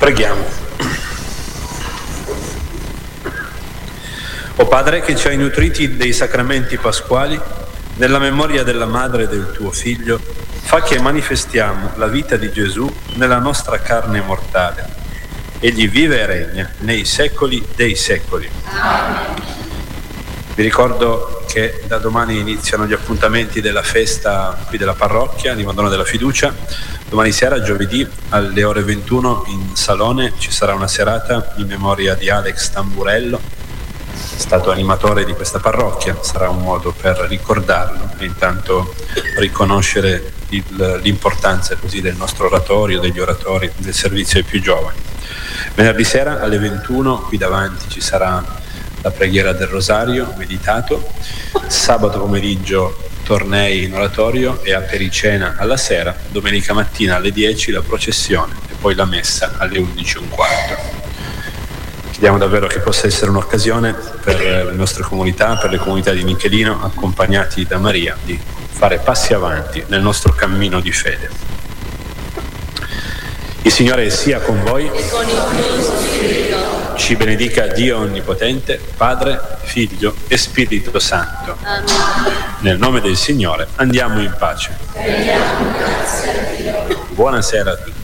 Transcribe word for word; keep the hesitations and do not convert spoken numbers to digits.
Preghiamo. O Padre, che ci hai nutriti dei sacramenti pasquali, nella memoria della madre del tuo Figlio, fa che manifestiamo la vita di Gesù nella nostra carne mortale. Egli vive e regna nei secoli dei secoli. Vi ricordo che da domani iniziano gli appuntamenti della festa qui della parrocchia, di Madonna della Fiducia. Domani sera, giovedì, alle ore ventuno, in Salone ci sarà una serata in memoria di Alex Tamburello, stato animatore di questa parrocchia. Sarà un modo per ricordarlo e intanto riconoscere il, l'importanza così del nostro oratorio, degli oratori, del servizio ai più giovani. Venerdì sera alle ventuno qui davanti ci sarà la preghiera del Rosario meditato. Sabato pomeriggio tornei in oratorio e apericena alla sera. Domenica mattina alle dieci la processione e poi la messa alle undici e un quarto. Chiediamo davvero che possa essere un'occasione per le nostre comunità, per le comunità di Michelino, accompagnati da Maria, di fare passi avanti nel nostro cammino di fede. Il Signore sia con voi e con il tuo spirito. Ci benedica Dio Onnipotente, Padre, Figlio e Spirito Santo. Amen. Nel nome del Signore andiamo in pace. Preghiamo, grazie a Dio. Buonasera a tutti.